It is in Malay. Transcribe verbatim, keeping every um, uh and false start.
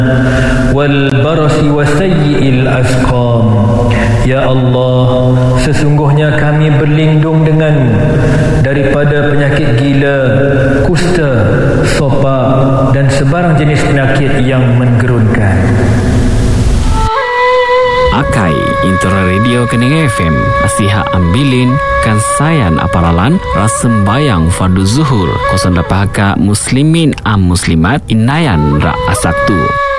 wal barasi wa sayyi'il asqam. Ya Allah, sesungguhnya kami berlindung denganmu daripada penyakit gila, kusta, sopak dan sebarang jenis penyakit yang menggerunkan. Akai Intera Radio Kening F M Nasihat Ambilin Kan Sayan Aparalan Rasembayang Fardu Zuhur Kosong Dapahaka Muslimin Am Muslimat Inayan Ra Asaktu.